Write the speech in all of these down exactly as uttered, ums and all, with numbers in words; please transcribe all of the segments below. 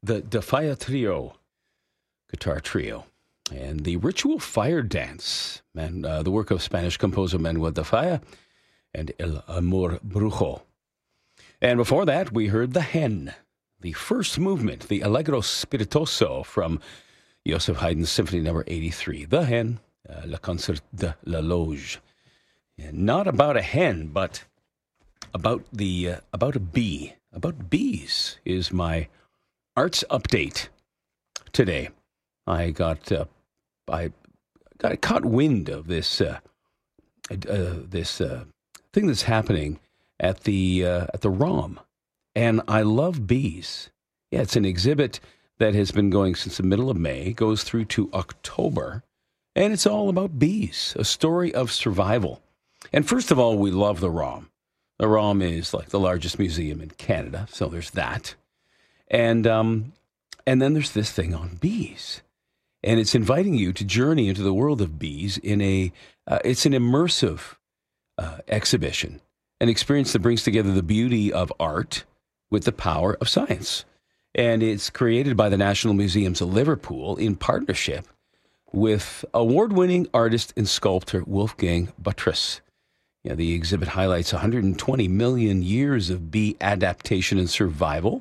the Defia Trio, guitar trio, and the Ritual Fire Dance, and uh, the work of Spanish composer Manuel de Falla and El Amor Brujo. And before that, we heard The Hen, the first movement, the Allegro Spiritoso from Joseph Haydn's Symphony Number eighty-three. The Hen, uh, Le Concert de la Loge. And not about a hen, but about the uh, about a bee. About bees is my arts update today. I got uh, I got caught wind of this uh, uh, this uh, thing that's happening at the uh, at the ROM, and I love bees. Yeah, it's an exhibit that has been going since the middle of May, goes through to October, and it's all about bees, a story of survival. And first of all, we love the ROM. The ROM is like the largest museum in Canada, so there's that. And um, and then there's this thing on bees. And it's inviting you to journey into the world of bees in a, uh, it's an immersive uh, exhibition, an experience that brings together the beauty of art with the power of science. And it's created by the National Museums of Liverpool in partnership with award-winning artist and sculptor Wolfgang Buttress. Yeah, the exhibit highlights one hundred twenty million years of bee adaptation and survival.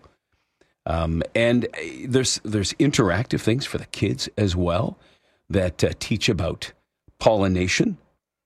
Um, and there's there's interactive things for the kids as well that uh, teach about pollination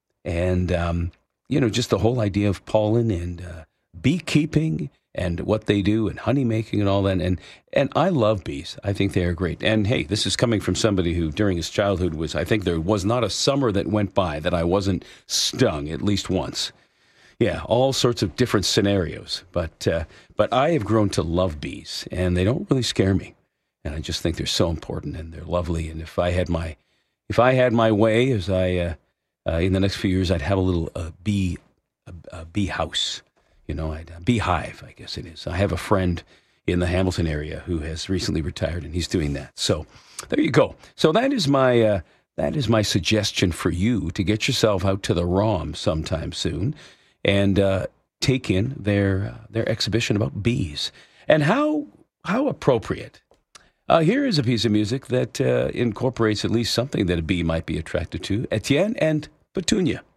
and, um, you know, just the whole idea of pollen and uh, beekeeping and what they do and honey making and all that. And, and I love bees. I think they are great. And, hey, this is coming from somebody who during his childhood was, I think there was not a summer that went by that I wasn't stung at least once. Yeah, all sorts of different scenarios. But uh, but I have grown to love bees, and they don't really scare me. And I just think they're so important, and they're lovely. And if I had my if I had my way, as I uh, uh, in the next few years, I'd have a little uh, bee a, a bee house. You know, I'd a beehive, I guess it is. I have a friend in the Hamilton area who has recently retired, and he's doing that. So there you go. So that is my uh, that is my suggestion for you to get yourself out to the ROM sometime soon. And uh, take in their uh, their exhibition about bees. And how how appropriate. Uh, here is a piece of music that uh, incorporates at least something that a bee might be attracted to. Etienne and Petunia.